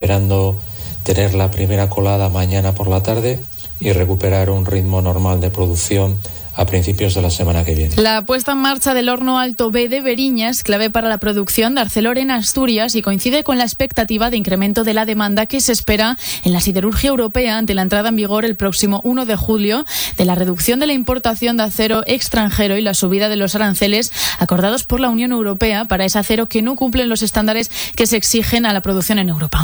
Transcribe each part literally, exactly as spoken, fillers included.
esperando tener la primera colada mañana por la tarde y recuperar un ritmo normal de producción a principios de la semana que viene. La puesta en marcha del horno Alto B de Beriña es clave para la producción de Arcelor en Asturias y coincide con la expectativa de incremento de la demanda que se espera en la siderurgia europea ante la entrada en vigor el próximo uno de julio de la reducción de la importación de acero extranjero y la subida de los aranceles acordados por la Unión Europea para ese acero que no cumplen los estándares que se exigen a la producción en Europa.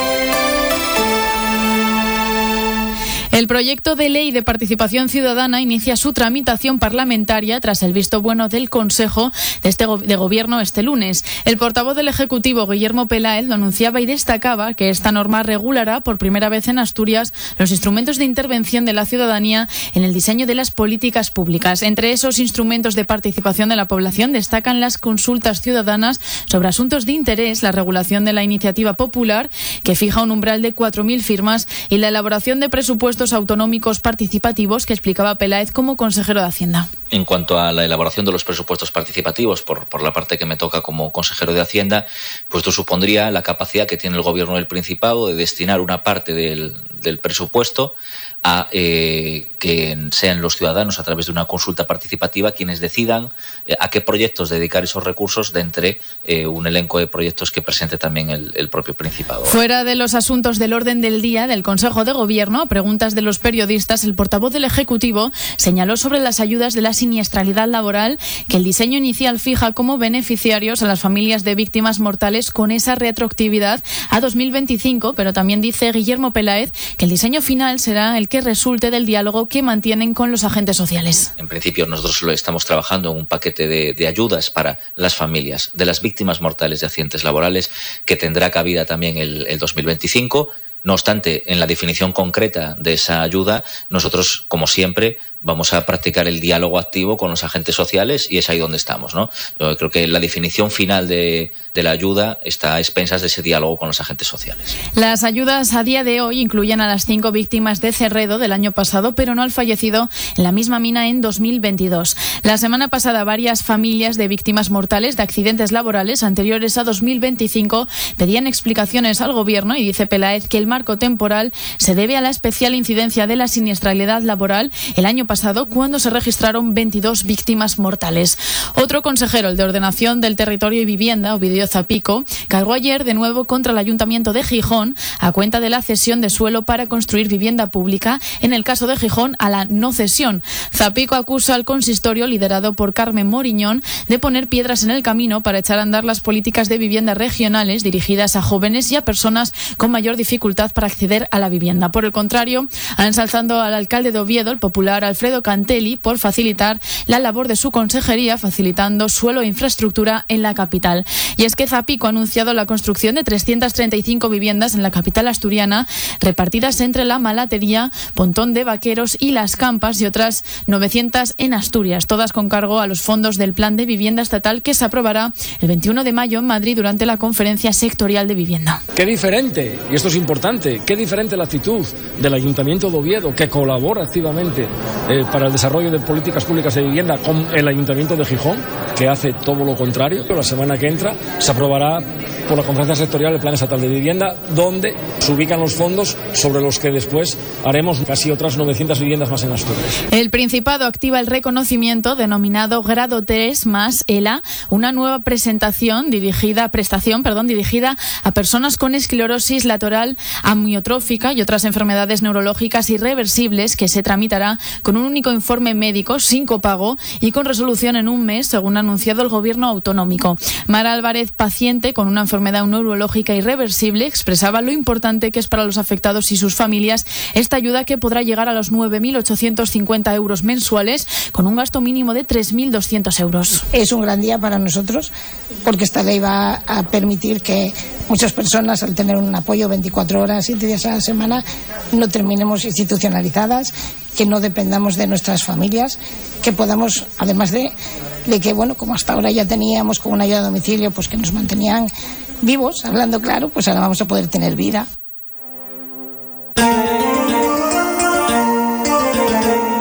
El proyecto de ley de participación ciudadana inicia su tramitación parlamentaria tras el visto bueno del Consejo de, este go- de Gobierno este lunes. El portavoz del Ejecutivo, Guillermo Peláez, lo anunciaba y destacaba que esta norma regulará por primera vez en Asturias los instrumentos de intervención de la ciudadanía en el diseño de las políticas públicas. Entre esos instrumentos de participación de la población destacan las consultas ciudadanas sobre asuntos de interés, la regulación de la iniciativa popular, que fija un umbral de cuatro mil firmas, y la elaboración de presupuestos autonómicos participativos que explicaba Peláez como consejero de Hacienda. En cuanto a la elaboración de los presupuestos participativos, por, por la parte que me toca como consejero de Hacienda, pues esto supondría la capacidad que tiene el Gobierno del Principado de destinar una parte del, del presupuesto a eh, que sean los ciudadanos, a través de una consulta participativa, quienes decidan eh, a qué proyectos dedicar esos recursos de entre eh, un elenco de proyectos que presente también el, el propio Principado. Fuera de los asuntos del orden del día del Consejo de Gobierno, a preguntas de los periodistas, el portavoz del Ejecutivo señaló sobre las ayudas de la siniestralidad laboral que el diseño inicial fija como beneficiarios a las familias de víctimas mortales con esa retroactividad a dos mil veinticinco, pero también dice Guillermo Peláez que el diseño final será el que resulte del diálogo que mantienen con los agentes sociales. En principio, nosotros lo estamos trabajando en un paquete de, de ayudas para las familias de las víctimas mortales de accidentes laborales, que tendrá cabida también el, el dos mil veinticinco. No obstante, en la definición concreta de esa ayuda, nosotros, como siempre, vamos a practicar el diálogo activo con los agentes sociales, y es ahí donde estamos, ¿no? Yo creo que la definición final de, de la ayuda está a expensas de ese diálogo con los agentes sociales. Las ayudas a día de hoy incluyen a las cinco víctimas de Cerredo del año pasado, pero no al fallecido en la misma mina en dos mil veintidós. La semana pasada, varias familias de víctimas mortales de accidentes laborales anteriores a dos mil veinticinco pedían explicaciones al Gobierno, y dice Peláez que el marco temporal se debe a la especial incidencia de la siniestralidad laboral el año pasado, cuando se registraron veintidós víctimas mortales. Otro consejero, el de Ordenación del Territorio y Vivienda, Ovidio Zapico, cargó ayer de nuevo contra el Ayuntamiento de Gijón a cuenta de la cesión de suelo para construir vivienda pública, en el caso de Gijón a la no cesión. Zapico acusa al consistorio, liderado por Carmen Moriñón, de poner piedras en el camino para echar a andar las políticas de vivienda regionales dirigidas a jóvenes y a personas con mayor dificultad para acceder a la vivienda. Por el contrario, ensalzando al alcalde de Oviedo, el popular Alfredo Cantelli, por facilitar la labor de su consejería, facilitando suelo e infraestructura en la capital. Y es que Zapico ha anunciado la construcción de trescientas treinta y cinco viviendas en la capital asturiana, repartidas entre la Malatería, Pontón de Vaqueros y Las Campas, y otras novecientas en Asturias, todas con cargo a los fondos del Plan de Vivienda Estatal, que se aprobará el veintiuno de mayo en Madrid durante la Conferencia Sectorial de Vivienda. Qué diferente, y esto es importante, qué diferente la actitud del Ayuntamiento de Oviedo, que colabora activamente eh, para el desarrollo de políticas públicas de vivienda, con el Ayuntamiento de Gijón, que hace todo lo contrario. La semana que entra se aprobará por la Conferencia Sectorial el Plan Estatal de Vivienda, donde se ubican los fondos sobre los que después haremos casi otras novecientas viviendas más en Asturias. El Principado activa el reconocimiento denominado Grado tres más E L A, una nueva presentación dirigida, prestación perdón, dirigida a personas con esclerosis lateral amiotrófica y otras enfermedades neurológicas irreversibles, que se tramitará con un único informe médico, sin copago y con resolución en un mes, según ha anunciado el Gobierno autonómico. Mara Álvarez, paciente con una enfermedad neurológica irreversible, expresaba lo importante que es para los afectados y sus familias esta ayuda, que podrá llegar a los nueve mil ochocientos cincuenta euros mensuales, con un gasto mínimo de tres mil doscientos euros. Es un gran día para nosotros, porque esta ley va a permitir que muchas personas, al tener un apoyo veinticuatro horas, siete días a la semana, no terminemos institucionalizadas, que no dependamos de nuestras familias, que podamos, además de, de que, bueno, como hasta ahora ya teníamos con una ayuda a domicilio, pues que nos mantenían vivos, hablando claro, pues ahora vamos a poder tener vida.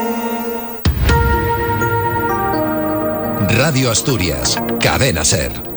Radio Asturias, Cadena SER.